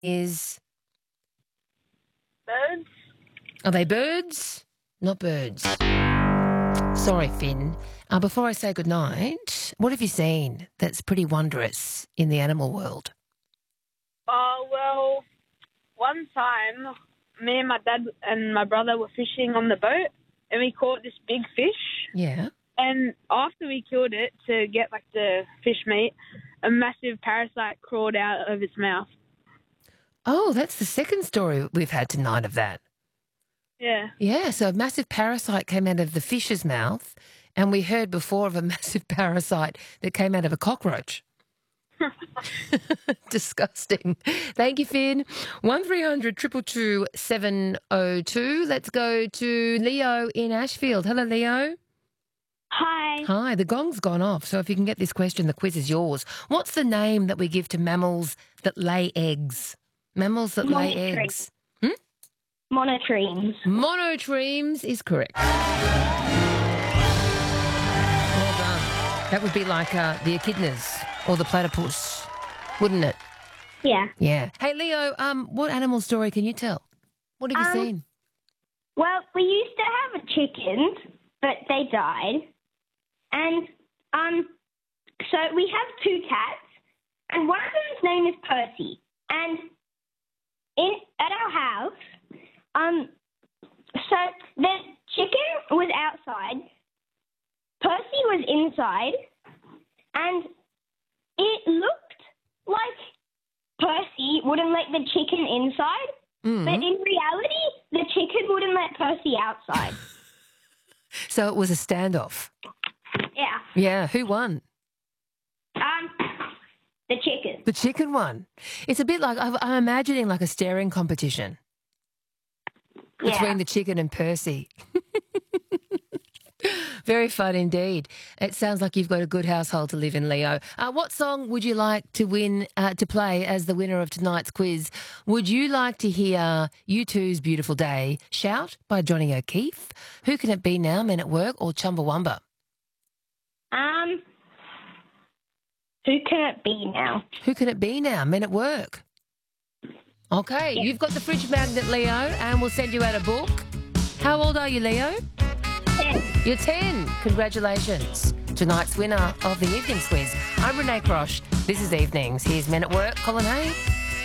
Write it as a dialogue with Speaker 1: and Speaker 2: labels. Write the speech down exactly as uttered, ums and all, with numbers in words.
Speaker 1: is...
Speaker 2: Birds.
Speaker 1: Are they birds? Not birds. Sorry, Finn. Uh, before I say goodnight, what have you seen that's pretty wondrous in the animal world?
Speaker 2: Oh, well, one time, me and my dad and my brother were fishing on the boat and we caught this big fish.
Speaker 1: Yeah.
Speaker 2: And after we killed it to get, like, the fish meat, a massive parasite crawled out of its mouth.
Speaker 1: Oh, that's the second story we've had tonight of that.
Speaker 2: Yeah.
Speaker 1: Yeah, so a massive parasite came out of the fish's mouth, and we heard before of a massive parasite that came out of a cockroach. Disgusting. Thank you, Finn. one three hundred two two two seven oh two. Let's go to Leo in Ashfield. Hello, Leo.
Speaker 3: Hi.
Speaker 1: Hi, the gong's gone off, so if you can get this question, the quiz is yours. What's the name that we give to mammals that lay eggs? Mammals that lay
Speaker 3: Monotremes.
Speaker 1: eggs. Hmm?
Speaker 3: Monotremes.
Speaker 1: Monotremes is correct. Well done. That would be like uh, the echidnas or the platypus, wouldn't it?
Speaker 3: Yeah.
Speaker 1: Yeah. Hey, Leo, um, what animal story can you tell? What have you
Speaker 3: Um,
Speaker 1: seen?
Speaker 3: Well, we used to have a chicken, but they died. And um, so we have two cats, and one of them's name is Percy. And in at our house, um, so the chicken was outside, Percy was inside, and it looked like Percy wouldn't let the chicken inside,
Speaker 1: Mm.
Speaker 3: but in reality, the chicken wouldn't let Percy outside.
Speaker 1: So it was a standoff.
Speaker 3: Yeah.
Speaker 1: Yeah, who won?
Speaker 3: Um, the chicken.
Speaker 1: The chicken won. It's a bit like, I'm I'm imagining like a staring competition between
Speaker 3: Yeah.
Speaker 1: the chicken and Percy. Very fun indeed. It sounds like you've got a good household to live in, Leo. Uh, what song would you like to win uh, to play as the winner of tonight's quiz? Would you like to hear U two's Beautiful Day, Shout by Johnny O'Keefe, Who Can It Be Now, Men at Work, or Chumbawamba?
Speaker 3: Um, who can it be now?
Speaker 1: Who Can It Be Now, Men at Work? Okay, you've got the fridge magnet, Leo, and we'll send you out a book. How old are you, Leo?
Speaker 3: Ten.
Speaker 1: You're ten. Congratulations. Tonight's winner of the Evenings Quiz. I'm Renee Crosh. This is Evenings. Here's Men at Work. Colin Hay.